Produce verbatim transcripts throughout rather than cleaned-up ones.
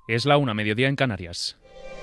Es la una, mediodía en Canarias.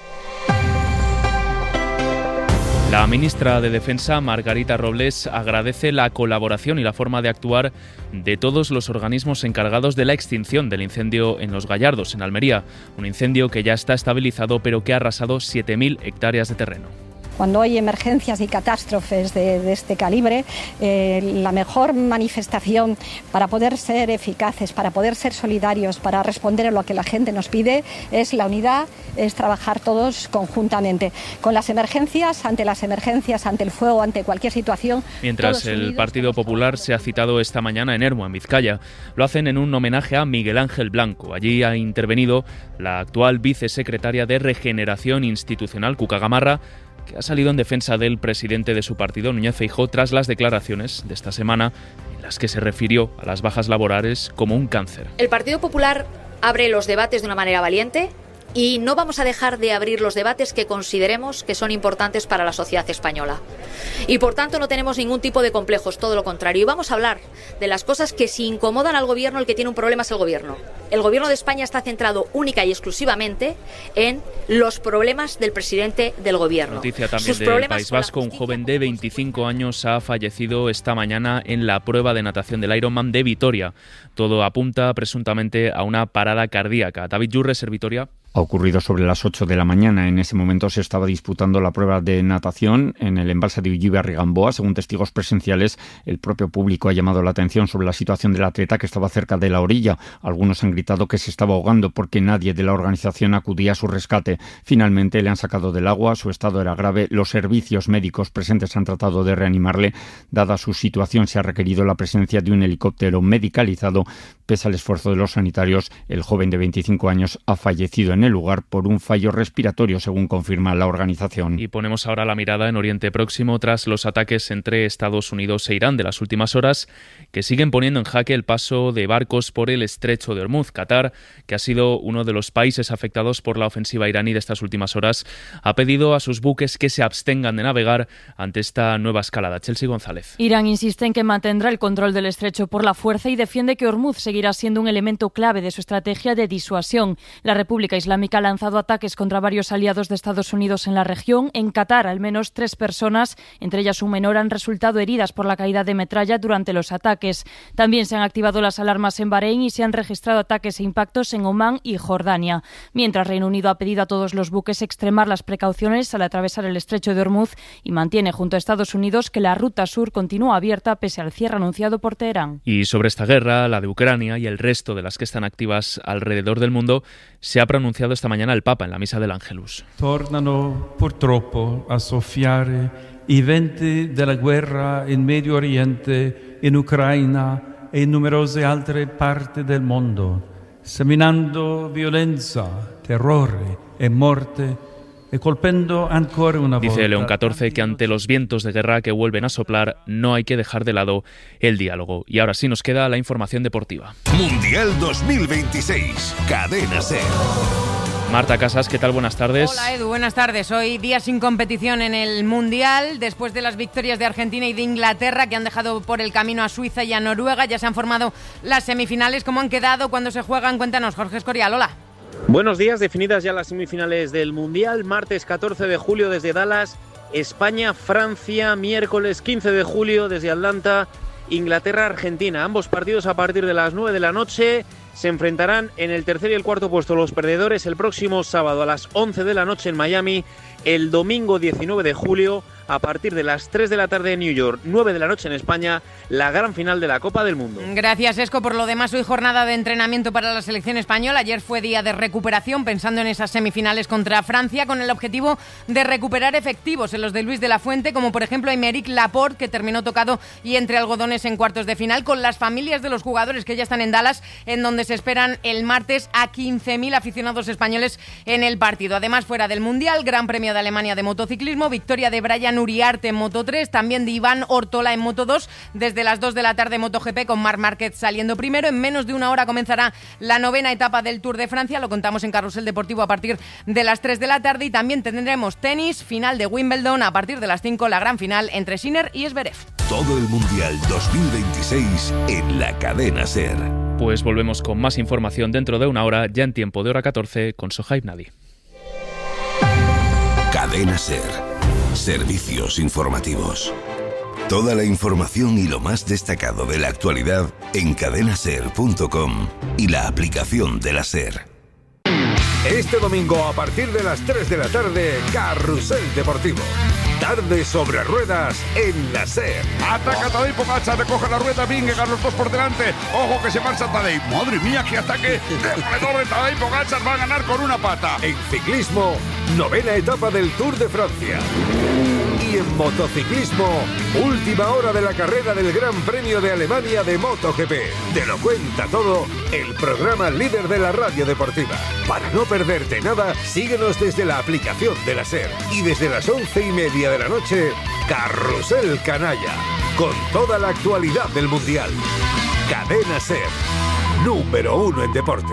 La ministra de Defensa, Margarita Robles, agradece la colaboración y la forma de actuar de todos los organismos encargados de la extinción del incendio en Los Gallardos, en Almería. Un incendio que ya está estabilizado, pero que ha arrasado siete mil hectáreas de terreno. Cuando hay emergencias y catástrofes de, de este calibre, eh, la mejor manifestación para poder ser eficaces, para poder ser solidarios, para responder a lo que la gente nos pide, es la unidad, es trabajar todos conjuntamente. Con las emergencias, ante las emergencias, ante el fuego, ante cualquier situación. Mientras el unidos, Partido Popular se ha citado esta mañana en Ermua, en Vizcaya. Lo hacen en un homenaje a Miguel Ángel Blanco. Allí ha intervenido la actual vicesecretaria de Regeneración Institucional, Cuca Gamarra, que ha salido en defensa del presidente de su partido, Núñez Feijóo, tras las declaraciones de esta semana en las que se refirió a las bajas laborales como un cáncer. El Partido Popular abre los debates de una manera valiente y no vamos a dejar de abrir los debates que consideremos que son importantes para la sociedad española. Y por tanto no tenemos ningún tipo de complejos, todo lo contrario. Y vamos a hablar de las cosas que si incomodan al gobierno, el que tiene un problema es el gobierno. El gobierno de España está centrado única y exclusivamente en los problemas del presidente del gobierno. Noticia también del País Vasco. Un joven de veinticinco años ha fallecido esta mañana en la prueba de natación del Ironman de Vitoria. Todo apunta presuntamente a una parada cardíaca. David Yurres, Vitoria. Ha ocurrido sobre las ocho de la mañana. En ese momento se estaba disputando la prueba de natación en el embalse de Villibe-Rigamboa. Según testigos presenciales, el propio público ha llamado la atención sobre la situación del atleta, que estaba cerca de la orilla. Algunos han gritado que se estaba ahogando porque nadie de la organización acudía a su rescate. Finalmente le han sacado del agua. Su estado era grave. Los servicios médicos presentes han tratado de reanimarle. Dada su situación, se ha requerido la presencia de un helicóptero medicalizado. Pese al esfuerzo de los sanitarios, el joven de veinticinco años ha fallecido en el lugar por un fallo respiratorio, según confirma la organización. Y ponemos ahora la mirada en Oriente Próximo tras los ataques entre Estados Unidos e Irán de las últimas horas, que siguen poniendo en jaque el paso de barcos por el estrecho de Hormuz. Qatar, que ha sido uno de los países afectados por la ofensiva iraní de estas últimas horas, ha pedido a sus buques que se abstengan de navegar ante esta nueva escalada. Chelsea González. Irán insiste en que mantendrá el control del estrecho por la fuerza y defiende que Hormuz seguirá siendo un elemento clave de su estrategia de disuasión. La República Islámica ha lanzado ataques contra varios aliados de Estados Unidos en la región. En Qatar, al menos tres personas, entre ellas un menor, han resultado heridas por la caída de metralla durante los ataques. También se han activado las alarmas en Bahrein y se han registrado ataques e impactos en Omán y Jordania. Mientras, Reino Unido ha pedido a todos los buques extremar las precauciones al atravesar el estrecho de Hormuz y mantiene junto a Estados Unidos que la ruta sur continúa abierta pese al cierre anunciado por Teherán. Y sobre esta guerra, la de Ucrania y el resto de las que están activas alrededor del mundo, se ha pronunciado esta mañana el Papa en la misa del Ángelus. Tornano purtroppo a soffiare i venti della guerra in Medio Oriente, in Ucraina e in numerose altre parti del mondo, seminando violenza, terrore e morte. Dice León catorce que ante los vientos de guerra que vuelven a soplar no hay que dejar de lado el diálogo. Y ahora sí nos queda la información deportiva. Mundial dos mil veintiséis, Cadena SER. Marta Casas, ¿qué tal? Buenas tardes. Hola Edu, buenas tardes. Hoy día sin competición en el Mundial, después de las victorias de Argentina y de Inglaterra, que han dejado por el camino a Suiza y a Noruega. Ya se han formado las semifinales. ¿Cómo han quedado? ¿Cuándo se juegan? Cuéntanos, Jorge Escorial. Hola. Buenos días, definidas ya las semifinales del Mundial, martes catorce de julio desde Dallas, España, Francia, miércoles quince de julio desde Atlanta, Inglaterra, Argentina. Ambos partidos a partir de las nueve de la noche se enfrentarán en el tercer y el cuarto puesto los perdedores el próximo sábado a las once de la noche en Miami, el domingo diecinueve de julio a partir de las tres de la tarde en New York, nueve de la noche en España, la gran final de la Copa del Mundo. Gracias, Esco. Por lo demás, hoy jornada de entrenamiento para la selección española. Ayer fue día de recuperación, pensando en esas semifinales contra Francia, con el objetivo de recuperar efectivos en los de Luis de la Fuente, como por ejemplo Aymeric Laporte, que terminó tocado y entre algodones en cuartos de final, con las familias de los jugadores que ya están en Dallas, en donde se esperan el martes a quince mil aficionados españoles en el partido. Además, fuera del Mundial, Gran Premio de Alemania de motociclismo, victoria de Brian Uriarte en Moto tres, también de Iván Ortola en Moto dos, desde las dos de la tarde MotoGP con Marc Márquez saliendo primero. En menos de una hora comenzará la novena etapa del Tour de Francia, lo contamos en Carrusel Deportivo a partir de las tres de la tarde, y también tendremos tenis, final de Wimbledon a partir de las cinco, la gran final entre Sinner y Zverev. Todo el Mundial dos mil veintiséis en la cadena SER. Pues volvemos con más información dentro de una hora, ya en tiempo de hora catorce, con Sohaib Nadi. Cadena SER. Servicios informativos. Toda la información y lo más destacado de la actualidad en cadena ser punto com y la aplicación de la SER. Este domingo a partir de las tres de la tarde, Carrusel Deportivo. Tarde sobre ruedas en la SER. Ataca Tadej Pogačar, recoge la rueda, Vingegaard, los dos por delante. Ojo que se marcha Tadej. Madre mía, qué ataque demoledor de Tadej Pogačar, va a ganar con una pata. En ciclismo, novena etapa del Tour de Francia. Y en motociclismo, última hora de la carrera del Gran Premio de Alemania de MotoGP. Te lo cuenta todo el programa líder de la radio deportiva. Para no perderte nada, síguenos desde la aplicación de la SER. Y desde las once y media de la noche, Carrusel Canalla, con toda la actualidad del Mundial. Cadena SER, número uno en deporte.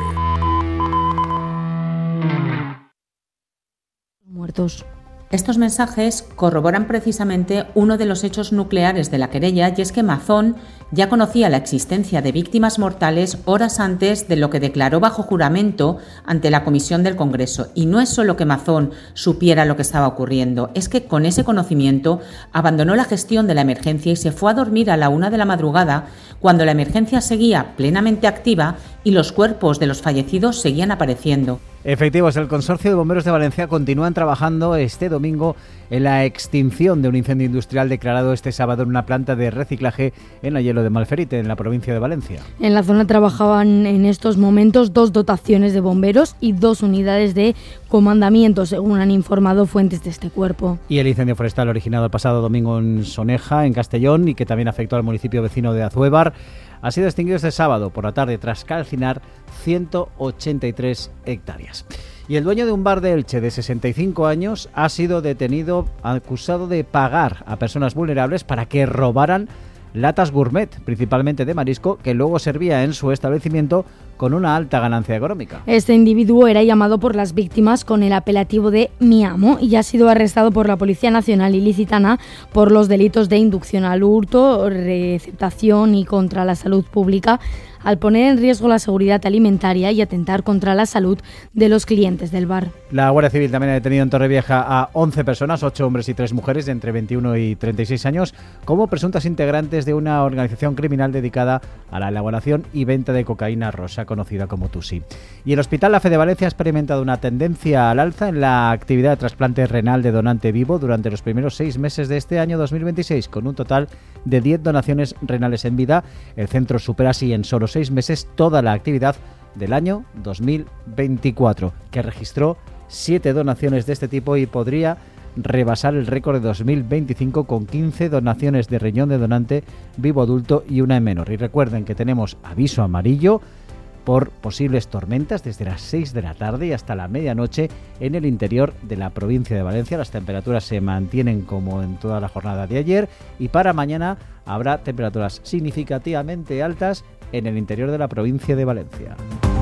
Muertos. Estos mensajes corroboran precisamente uno de los hechos nucleares de la querella, y es que Mazón ya conocía la existencia de víctimas mortales horas antes de lo que declaró bajo juramento ante la Comisión del Congreso. Y no es solo que Mazón supiera lo que estaba ocurriendo, es que con ese conocimiento abandonó la gestión de la emergencia y se fue a dormir a la una de la madrugada, cuando la emergencia seguía plenamente activa y los cuerpos de los fallecidos seguían apareciendo. Efectivos, el Consorcio de Bomberos de Valencia continúan trabajando este domingo en la extinción de un incendio industrial declarado este sábado en una planta de reciclaje en Ayelo de Malferite, en la provincia de Valencia. En la zona trabajaban en estos momentos dos dotaciones de bomberos y dos unidades de comandamiento, según han informado fuentes de este cuerpo. Y el incendio forestal originado el pasado domingo en Soneja, en Castellón, y que también afectó al municipio vecino de Azuévar, ha sido extinguido este sábado por la tarde tras calcinar ciento ochenta y tres hectáreas. Y el dueño de un bar de Elche de sesenta y cinco años ha sido detenido acusado de pagar a personas vulnerables para que robaran latas gourmet, principalmente de marisco, que luego servía en su establecimiento con una alta ganancia económica. Este individuo era llamado por las víctimas con el apelativo de Mi Amo y ha sido arrestado por la Policía Nacional Ilicitana por los delitos de inducción al hurto, receptación y contra la salud pública, al poner en riesgo la seguridad alimentaria y atentar contra la salud de los clientes del bar. La Guardia Civil también ha detenido en Torrevieja a once personas, ocho hombres y tres mujeres de entre veintiuno y treinta y seis años, como presuntas integrantes de una organización criminal dedicada a la elaboración y venta de cocaína rosa, conocida como Tusi. Y el Hospital La Fe de Valencia ha experimentado una tendencia al alza en la actividad de trasplante renal de donante vivo durante los primeros seis meses de este año dos mil veintiséis, con un total de diez donaciones renales en vida. El centro supera así en solo seis meses toda la actividad del año dos mil veinticuatro, que registró siete donaciones de este tipo y podría rebasar el récord de dos mil veinticinco con quince donaciones de riñón de donante vivo adulto y una en menor. Y recuerden que tenemos aviso amarillo por posibles tormentas desde las seis de la tarde y hasta la medianoche en el interior de la provincia de Valencia. Las temperaturas se mantienen como en toda la jornada de ayer y para mañana habrá temperaturas significativamente altas en el interior de la provincia de Valencia.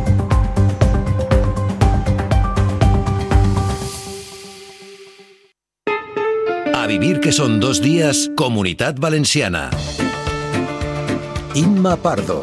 A vivir que son dos días, Comunitat Valenciana. Inma Pardo.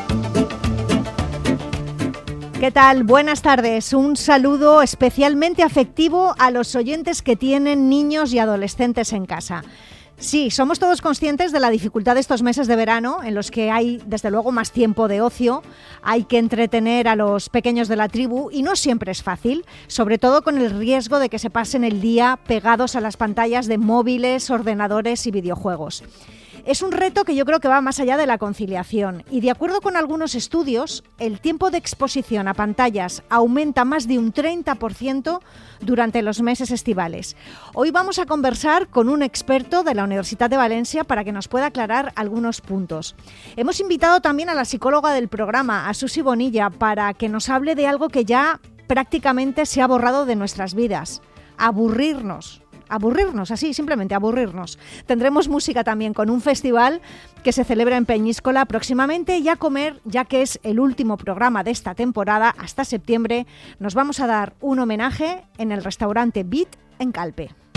¿Qué tal? Buenas tardes. Un saludo especialmente afectivo a los oyentes que tienen niños y adolescentes en casa. Sí, somos todos conscientes de la dificultad de estos meses de verano, en los que hay, desde luego, más tiempo de ocio, hay que entretener a los pequeños de la tribu y no siempre es fácil, sobre todo con el riesgo de que se pasen el día pegados a las pantallas de móviles, ordenadores y videojuegos. Es un reto que yo creo que va más allá de la conciliación y, de acuerdo con algunos estudios, el tiempo de exposición a pantallas aumenta más de un treinta por ciento durante los meses estivales. Hoy vamos a conversar con un experto de la Universitat de Valencia para que nos pueda aclarar algunos puntos. Hemos invitado también a la psicóloga del programa, a Susi Bonilla, para que nos hable de algo que ya prácticamente se ha borrado de nuestras vidas: aburrirnos. Aburrirnos, así, simplemente aburrirnos. Tendremos música también con un festival que se celebra en Peñíscola próximamente, y a comer, ya que es el último programa de esta temporada, hasta septiembre, nos vamos a dar un homenaje en el restaurante Beat en Calpe.